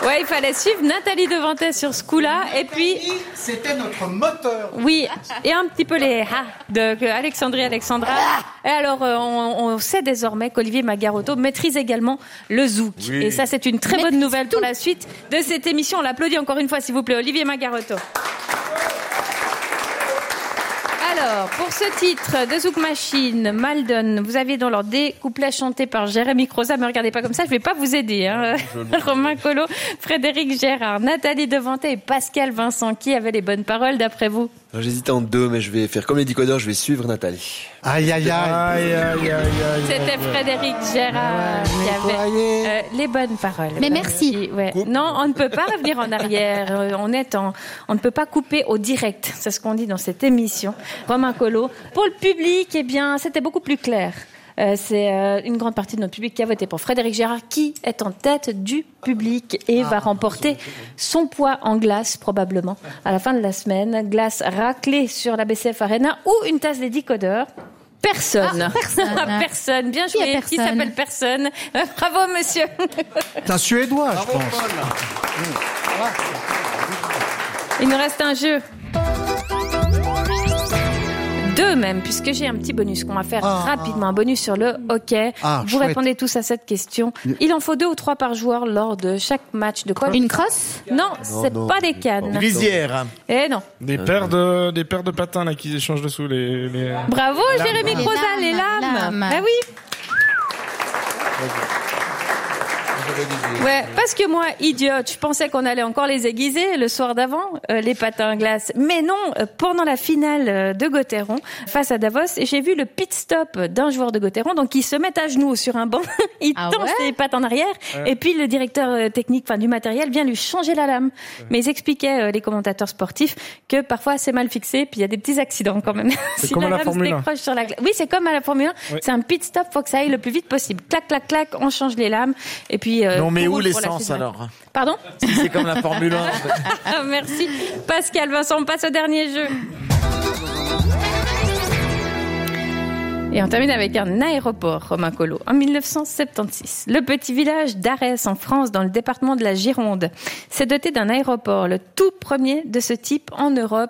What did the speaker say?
Ouais, il fallait suivre Nathalie Devantet sur ce coup-là. Et puis, c'était notre moteur. Oui, et un petit peu les de Alexandrie Alexandra. Et alors, on sait désormais qu'Olivier Magarotto maîtrise également le zouk. Oui. Et ça, c'est une très bonne nouvelle pour la suite de cette émission. On l'applaudit encore une fois, s'il vous plaît, Olivier Magarotto. Alors, pour ce titre de Zouk Machine, Maldon, vous aviez dans l'ordre des couplets chantés par Jérémy Croza, mais regardez pas comme ça, je vais pas vous aider. Romain Collot, Frédéric Gérard, Nathalie Devantet et Pascal Vincent, qui avaient les bonnes paroles d'après vous? J'hésitais entre deux, mais je vais faire comme les décodeurs, je vais suivre Nathalie. Aïe, aïe, aïe. C'était Frédéric Gérard qui avait les bonnes paroles. Mais merci. Ouais. Non, on ne peut pas revenir en arrière. On ne peut pas couper au direct. C'est ce qu'on dit dans cette émission. Romain Collot. Pour le public, eh bien, c'était beaucoup plus clair. C'est une grande partie de notre public qui a voté pour Frédéric Gérard, qui est en tête du public et va remporter son poids en glace, probablement, à la fin de la semaine. Glace raclée sur la BCF Arena ou une tasse des décodeurs. Personne. Personne. Bien joué. Qui s'appelle personne. Bravo, monsieur. C'est un Suédois, je pense. Il nous reste un jeu. Deux même, puisque j'ai un petit bonus qu'on va faire rapidement, un bonus sur le hockey. Vous répondez tous à cette question. Il en faut 2 ou 3 par joueur lors de chaque match de quoi? Une crosse? Non, c'est pas des cannes. Une visière. Eh non. Des paires de patins là qui échangent dessous les... Bravo, Jérémy Croza, les lames. Bah oui. Ouais, parce que moi, idiote, je pensais qu'on allait encore les aiguiser le soir d'avant, les patins à glace. Mais non, pendant la finale de Gauthieron, face à Davos, j'ai vu le pit stop d'un joueur de Gauthieron, donc il se met à genoux sur un banc, il tend ses pattes en arrière, et puis le directeur technique, du matériel, vient lui changer la lame. Mais ils expliquaient, les commentateurs sportifs, que parfois c'est mal fixé, puis il y a des petits accidents quand même. C'est si comme la à la lame Formule se 1. décroche sur la glace. Oui, c'est comme à la Formule 1. Oui. C'est un pit stop, faut que ça aille le plus vite possible. Clac, clac, clac, on change les lames, et puis... non, mais où l'essence alors? Pardon? Si c'est comme la Formule 1. Merci. Pascal Vincent, on passe au dernier jeu. Et on termine avec un aéroport, Romain Collot. En 1976, le petit village d'Arès, en France, dans le département de la Gironde, s'est doté d'un aéroport, le tout premier de ce type en Europe.